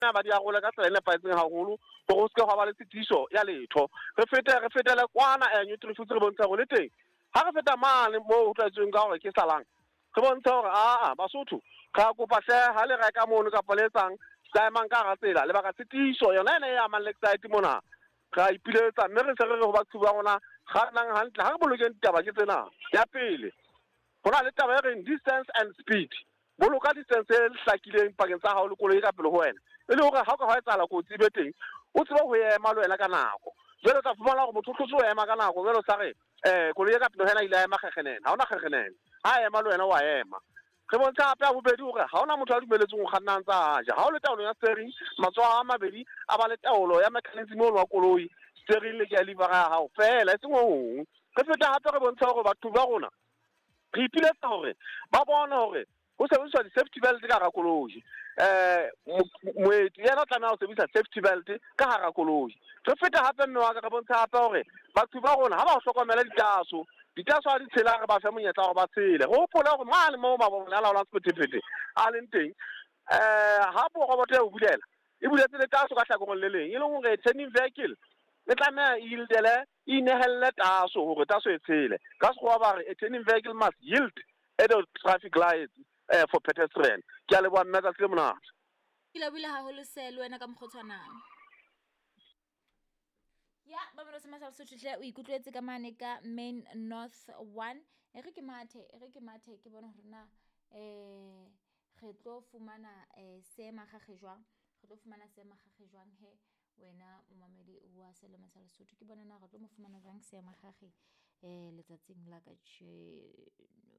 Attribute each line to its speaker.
Speaker 1: ba di agola ka tsela e nepahetseng haholo gore o se ke ga ba le tshitiso ya letho re fetele kwana New Triffids re bontsha gore le teng ha re feta mane mo ho tlwaetsweng ka gore ke salang re bontsha gore Basotho ga kopa hle ha le reka mono ka poletsang sa emang ka ga tsela le baka tshitiso yona ene ya mang l'exite mona ga ipiletsa mme re se re go batho ba rona ga nang hantle ha re bolokeng ditaba ke tsena ya pele hona le taba e reng distance and speed boloka distance e hlakileng pakeng tsa hao le koloi ka pele ho wena e le hore ha o ka ha etsahala kotsi be teng o tsebe ho ema le wena ka nako jwale ka fumana hore motho o tlotse ho ema ka nako jwale sa re koloi ka pele wena ile ema kgekgenene ha ona kgekgenene ha ema le wena wa ema re bontsha hape a bobedi hore ha ona motho a dumeletseng ho kganna ntse a ja ha o le taolo ya steering matsoho a mabedi a ba le taolo ya mechanism wa koloi steering le ke lever ya hao fela e seng ho hong re feta hape re bontsha hore batho ba rona re ipiletsa hore ba bone hore ho sebediswa di-safety belt ka hara koloi moeti yena o tlameha ho sebedisa safety belt ka hara koloi re feta hape mme wa ka re bontsha hape hore batho ba rona ha ba hlokomela ditaso ha di tshela re ba fe monyetla hore ba tshele re hopole hore mane mo mabone a laolang sephethephethe a leng teng ha roboto ya ho bulela e buletse le taso ka hlakoreng le leng e leng hore turning vehicle e tlameha e yieldele inehelle taso hore taso e tshele ka sekgowa ba re a turning vehicle must yield at the traffic lights for pedestrian ke a leboha mme ka tle monate
Speaker 2: Ke buile haholo se le wena ka mokgotshwanang ya ba mo se masalo Sotho o ikutlwetse ka mane ka Main North 1 e re ke mathe ke bona hore na re tlo fumana seema gage jwang re tlo fumana seema gage jwang he wena momamedi wa selema sa Lesotho ke bona na re tlo mo fumana jwang seema gage letsatsing la ka